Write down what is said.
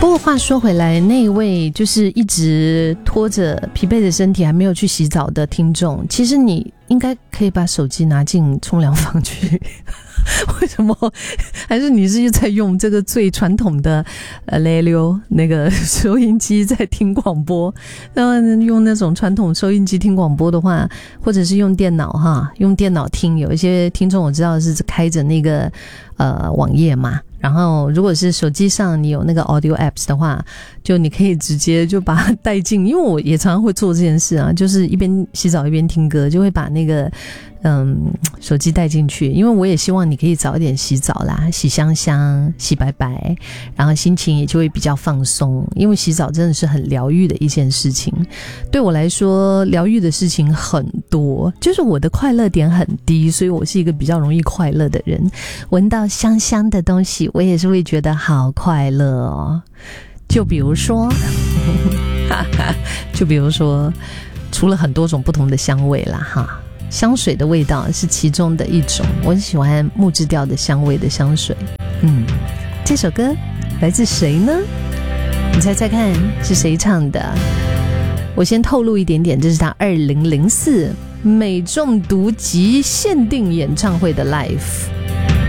不过话说回来，那一位就是一直拖着疲惫的身体还没有去洗澡的听众，其实你应该可以把手机拿进冲凉房去。为什么？还是你是在用这个最传统的雷溜那个收音机在听广播？那用那种传统收音机听广播的话，或者是用电脑哈，用电脑听，有一些听众我知道是开着那个网页嘛。然后如果是手机上你有那个 audio apps 的话，就你可以直接就把它带进，因为我也常常会做这件事啊，就是一边洗澡一边听歌，就会把那个手机带进去，因为我也希望你可以早一点洗澡啦，洗香香洗白白，然后心情也就会比较放松，因为洗澡真的是很疗愈的一件事情。对我来说疗愈的事情很多，就是我的快乐点很低，所以我是一个比较容易快乐的人，闻到香香的东西我也是会觉得好快乐哦。就比如说除了很多种不同的香味啦哈，香水的味道是其中的一种，我很喜欢木质调的香味的香水。这首歌来自谁呢？你猜猜看是谁唱的？我先透露一点点，这是他2004美中毒集限定演唱会的 live。